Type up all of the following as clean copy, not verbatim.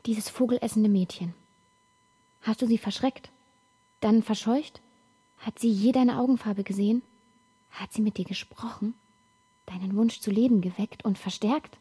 Dieses vogelessende Mädchen. Hast du sie verschreckt? Dann verscheucht? Hat sie je deine Augenfarbe gesehen? Hat sie mit dir gesprochen? Deinen Wunsch zu leben geweckt und verstärkt?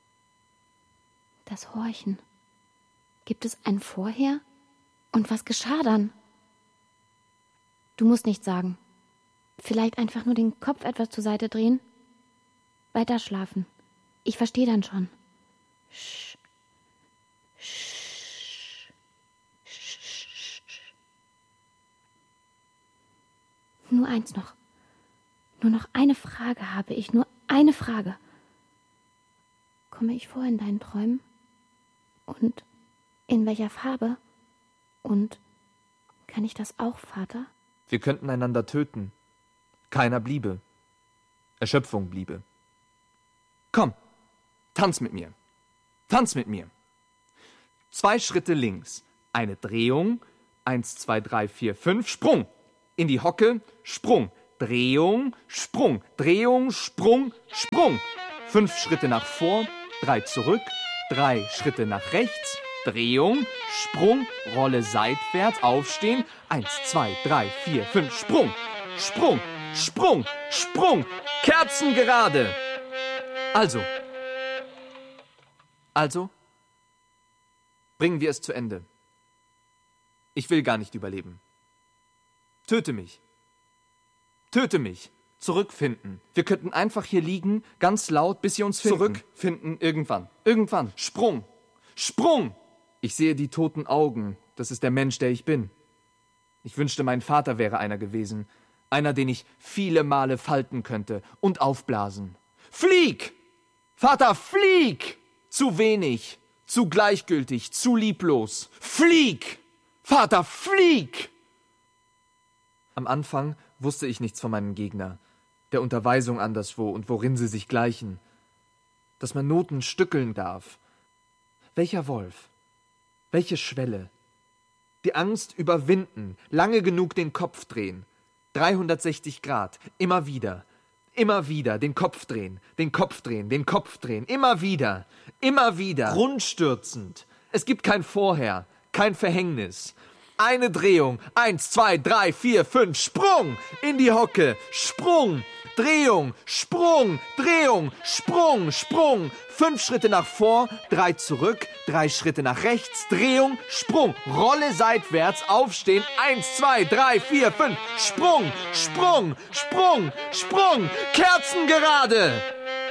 Das Horchen. Gibt es ein Vorher? Und was geschah dann? Du musst nichts sagen. Vielleicht einfach nur den Kopf etwas zur Seite drehen. Weiter schlafen. Ich verstehe dann schon. Sch. Sch. Sch. Nur eins noch. Nur noch eine Frage habe ich. Nur eine Frage. Komme ich vor in deinen Träumen? Und in welcher Farbe? Und kann ich das auch, Vater? Wir könnten einander töten. Keiner bliebe. Erschöpfung bliebe. Komm, tanz mit mir. Tanz mit mir. 2 Schritte links. Eine Drehung. 1, 2, 3, 4, 5. Sprung. In die Hocke. Sprung. Drehung. Sprung. Drehung. Sprung. Sprung. 5 Schritte nach vor. 3 zurück. 3 Schritte nach rechts. Drehung. Sprung. Rolle seitwärts. Aufstehen. 1, 2, 3, 4, 5. Sprung. Sprung. Sprung. Sprung. Kerzengerade. Also, bringen wir es zu Ende. Ich will gar nicht überleben. Töte mich. Töte mich. Zurückfinden. Wir könnten einfach hier liegen, ganz laut, bis sie uns finden. Zurückfinden, irgendwann. Irgendwann. Sprung. Sprung. Ich sehe die toten Augen. Das ist der Mensch, der ich bin. Ich wünschte, mein Vater wäre einer gewesen. Einer, den ich viele Male falten könnte und aufblasen. Flieg! Vater, flieg! Zu wenig, zu gleichgültig, zu lieblos. Flieg! Vater, flieg! Am Anfang wusste ich nichts von meinem Gegner, der Unterweisung anderswo und worin sie sich gleichen. Dass man Noten stückeln darf. Welcher Wolf? Welche Schwelle? Die Angst überwinden, lange genug den Kopf drehen. 360 Grad, immer wieder. Immer wieder den Kopf drehen, den Kopf drehen, den Kopf drehen. Immer wieder, immer wieder. Grundstürzend. Es gibt kein Vorher, kein Verhängnis. Eine Drehung. 1, 2, 3, 4, 5. Sprung in die Hocke. Sprung. Drehung. Sprung. Drehung. Sprung. Sprung. 5 Schritte nach vor, 3 zurück, 3 Schritte nach rechts. Drehung. Sprung. Rolle seitwärts. Aufstehen. 1, 2, 3, 4, 5. Sprung. Sprung. Sprung. Sprung. Kerzengerade.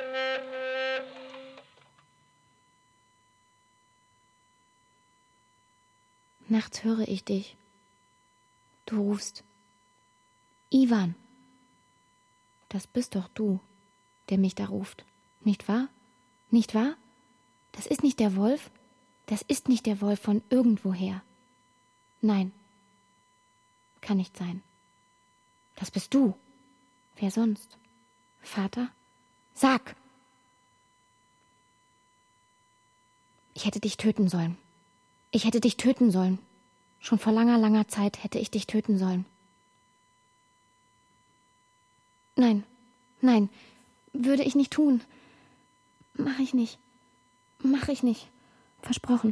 Nachts höre ich dich. Du rufst. Iwan. Das bist doch du, der mich da ruft. Nicht wahr? Nicht wahr? Das ist nicht der Wolf. Das ist nicht der Wolf von irgendwoher. Nein. Kann nicht sein. Das bist du. Wer sonst? Vater? Sag! Ich hätte dich töten sollen. Ich hätte dich töten sollen. Schon vor langer, langer Zeit hätte ich dich töten sollen. Nein, nein, würde ich nicht tun. Mach ich nicht. Mach ich nicht. Versprochen.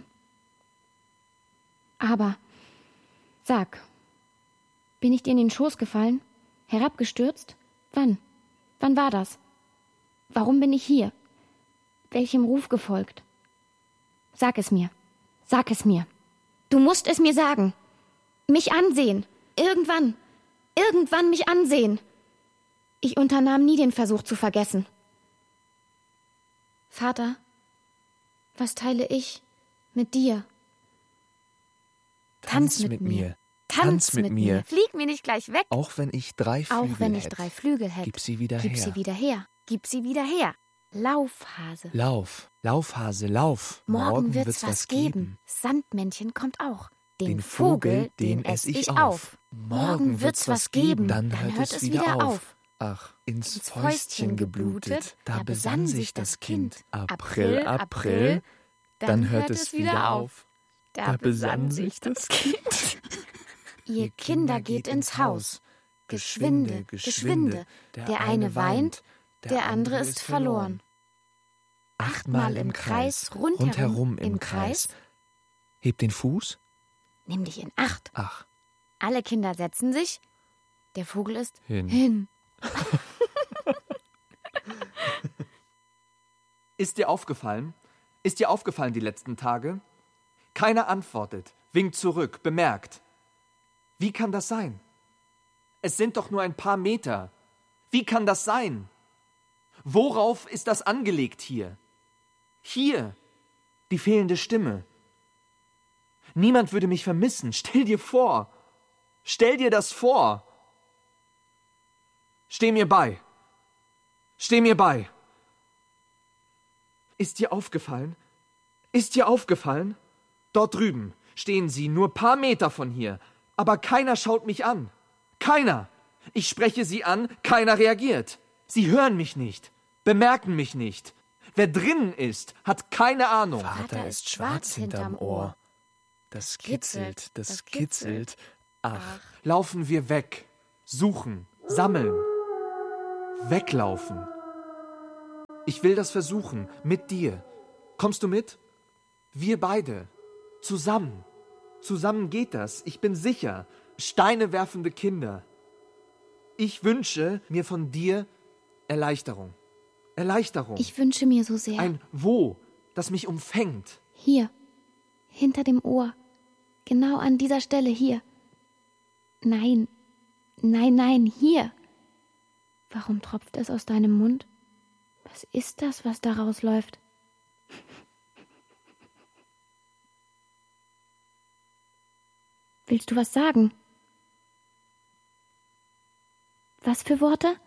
Aber, sag, bin ich dir in den Schoß gefallen? Herabgestürzt? Wann? Wann war das? Warum bin ich hier? Welchem Ruf gefolgt? Sag es mir. Sag es mir. Du musst es mir sagen. Mich ansehen. Irgendwann. Irgendwann mich ansehen. Ich unternahm nie den Versuch zu vergessen. Vater, was teile ich mit dir? Tanz mit mir. Tanz mit mir. Flieg mir nicht gleich weg. Auch wenn ich 3 Flügel hätt. Gib sie wieder her. Gib sie wieder her. Gib sie wieder her. Lauf, Hase. Lauf, lauf, Hase, lauf. Morgen wird's was geben. Sandmännchen kommt auch. Den Vogel, den ess ich auf. Morgen wird's was geben. Dann hört es wieder auf. Ach, ins Fäustchen geblutet, da besann sich das Kind. April, April, dann hört es wieder auf. Da besann sich das Kind. Ihr Kinder geht ins Haus. Geschwinde, geschwinde. Der eine weint, der andere ist verloren. 8-mal im Kreis, rundherum im Kreis. Heb den Fuß. Nimm dich in Acht. Ach. Alle Kinder setzen sich. Der Vogel ist Hin. Ist dir aufgefallen? Ist dir aufgefallen die letzten Tage? Keiner antwortet, winkt zurück, bemerkt. Wie kann das sein? Es sind doch nur ein paar Meter. Wie kann das sein? Worauf ist das angelegt hier? Hier, die fehlende Stimme. Niemand würde mich vermissen. Stell dir vor. Stell dir das vor. Steh mir bei. Steh mir bei. Ist dir aufgefallen? Ist dir aufgefallen? Dort drüben stehen sie, nur paar Meter von hier. Aber keiner schaut mich an. Keiner. Ich spreche sie an, keiner reagiert. Sie hören mich nicht, bemerken mich nicht. Wer drinnen ist, hat keine Ahnung. Vater ist schwarz hinterm Ohr. Das kitzelt, das kitzelt. Ach. Laufen wir weg, suchen, sammeln, weglaufen. Ich will das versuchen, mit dir. Kommst du mit? Wir beide. Zusammen. Zusammen geht das, ich bin sicher. Steine werfende Kinder. Ich wünsche mir von dir Erleichterung. Erleichterung. Ich wünsche mir so sehr. Ein Wo, das mich umfängt. Hier, hinter dem Ohr. Genau an dieser Stelle hier. Nein, nein, nein, hier. Warum tropft es aus deinem Mund? Was ist das, was da rausläuft? Willst du was sagen? Was für Worte?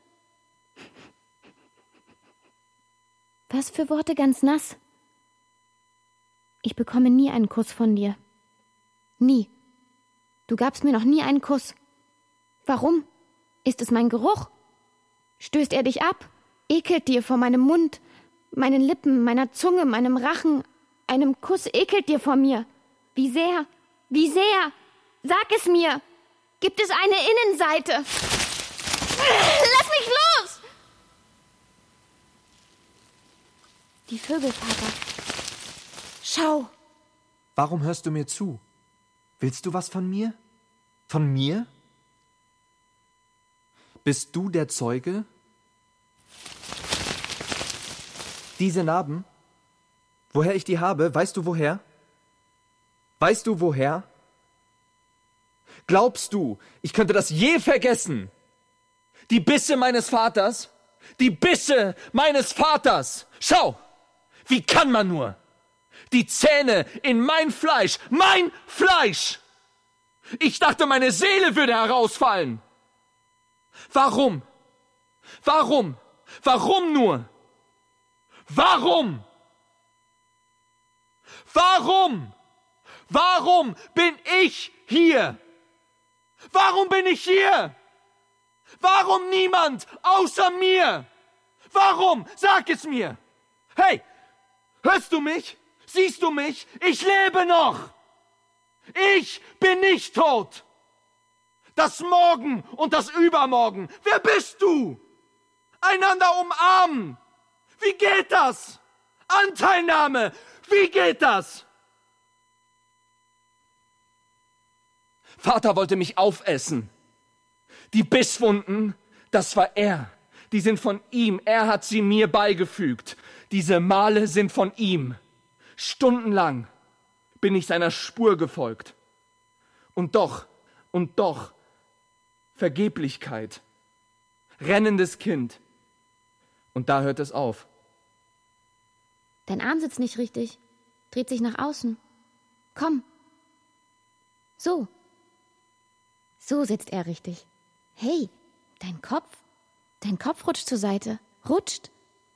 Was für Worte ganz nass? Ich bekomme nie einen Kuss von dir. Nie. Du gabst mir noch nie einen Kuss. Warum? Ist es mein Geruch? Stößt er dich ab? Ekelt dir vor meinem Mund, meinen Lippen, meiner Zunge, meinem Rachen? Einem Kuss ekelt dir vor mir. Wie sehr? Wie sehr? Sag es mir! Gibt es eine Innenseite? Lass mich los! Die Vögel, Vater. Schau! Warum hörst du mir zu? Willst du was von mir? Von mir? Bist du der Zeuge? Diese Narben, woher ich die habe, weißt du woher? Weißt du woher? Glaubst du, ich könnte das je vergessen? Die Bisse meines Vaters? Die Bisse meines Vaters! Schau! Wie kann man nur? Die Zähne in mein Fleisch! Mein Fleisch! Ich dachte, meine Seele würde herausfallen! Warum? Warum? Warum nur? Warum? Warum? Warum bin ich hier? Warum bin ich hier? Warum niemand außer mir? Warum? Sag es mir! Hey, hörst du mich? Siehst du mich? Ich lebe noch! Ich bin nicht tot! Das Morgen und das Übermorgen, wer bist du? Einander umarmen! Wie geht das? Anteilnahme! Wie geht das? Vater wollte mich aufessen. Die Bisswunden, das war er. Die sind von ihm. Er hat sie mir beigefügt. Diese Male sind von ihm. Stundenlang bin ich seiner Spur gefolgt. Und doch, Vergeblichkeit. Rennendes Kind. Und da hört es auf. Dein Arm sitzt nicht richtig. Dreht sich nach außen. Komm. So. So sitzt er richtig. Hey, dein Kopf rutscht zur Seite. Rutscht.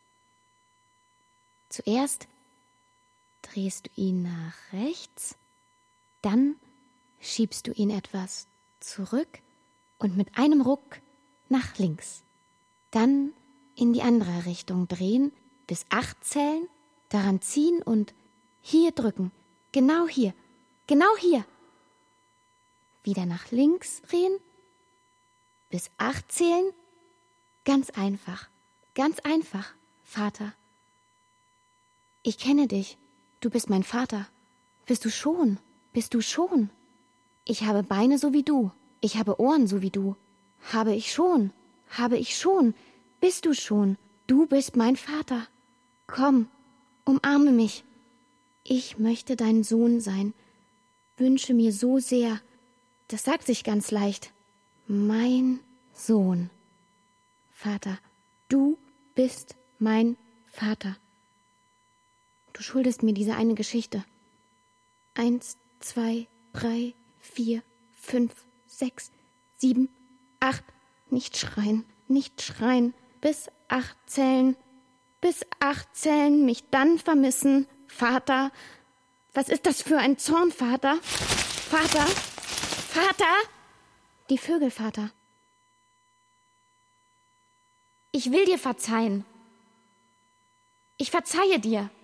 Zuerst drehst du ihn nach rechts, dann schiebst du ihn etwas zurück und mit einem Ruck nach links. Dann in die andere Richtung drehen, bis 8 zählen, daran ziehen und hier drücken. Genau hier. Genau hier. Wieder nach links drehen, bis 8 zählen. Ganz einfach, Vater. Ich kenne dich, du bist mein Vater. Bist du schon? Bist du schon? Ich habe Beine so wie du. Ich habe Ohren so wie du. Habe ich schon. Habe ich schon. Bist du schon. Du bist mein Vater. Komm, umarme mich. Ich möchte dein Sohn sein. Wünsche mir so sehr. Das sagt sich ganz leicht. Mein Sohn. Vater, du bist mein Vater. Du schuldest mir diese eine Geschichte. 1, 2, 3, 4, 5, 6, 7, 8. Nicht schreien, nicht schreien. Bis 8 zählen. Bis 8 zählen, mich dann vermissen. Vater, was ist das für ein Zorn, Vater? Vater, Vater! Die Vögel, Vater. Ich will dir verzeihen. Ich verzeihe dir.